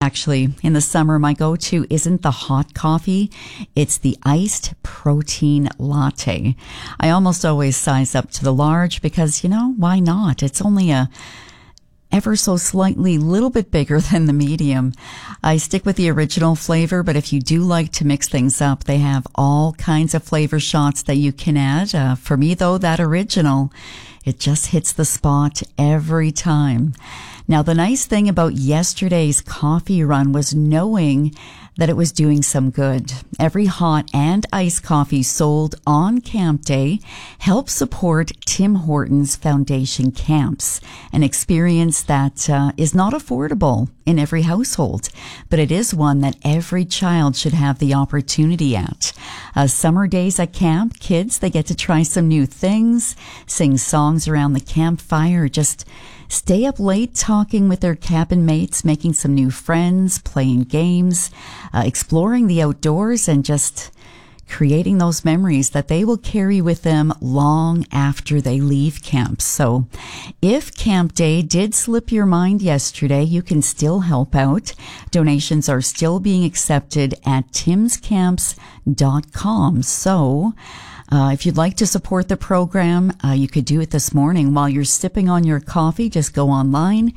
Actually, in the summer, my go-to isn't the hot coffee. It's the iced protein latte. I almost always size up to the large because, why not? It's only ever so slightly little bit bigger than the medium. I stick with the original flavor, but if you do like to mix things up, they have all kinds of flavor shots that you can add. For me, though, that original, it just hits the spot every time. Now, the nice thing about yesterday's coffee run was knowing that it was doing some good. Every hot and iced coffee sold on Camp Day helps support Tim Hortons Foundation camps, an experience that is not affordable in every household, but it is one that every child should have the opportunity at. Summer days at camp, kids, they get to try some new things, sing songs around the campfire, just stay up late talking with their cabin mates, making some new friends, playing games, exploring the outdoors, and just creating those memories that they will carry with them long after they leave camp. So if Camp Day did slip your mind yesterday, you can still help out. Donations are still being accepted at timscamps.com. So if you'd like to support the program, you could do it this morning while you're sipping on your coffee. Just go online,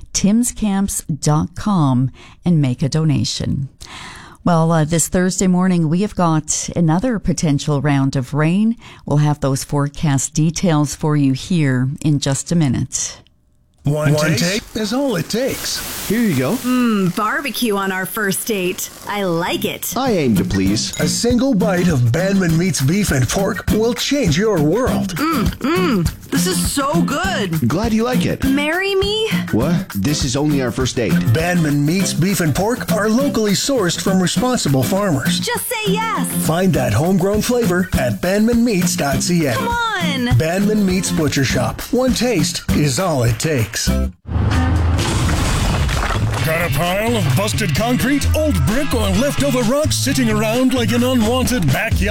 timscamps.com, and make a donation. Well, this Thursday morning, we have got another potential round of rain. We'll have those forecast details for you here in just a minute. One take is all it takes. Here you go. Barbecue on our first date. I like it. I aim to please. A single bite of Bandman Meats beef and pork will change your world. This is so good. Glad you like it. Marry me? What? This is only our first date. Bandman Meats beef and pork are locally sourced from responsible farmers. Just say yes. Find that homegrown flavor at bandmanmeats.ca. Come on. Bandman Meats Butcher Shop. One taste is all it takes. Got a pile of busted concrete, old brick, or leftover rocks sitting around like an unwanted backyard?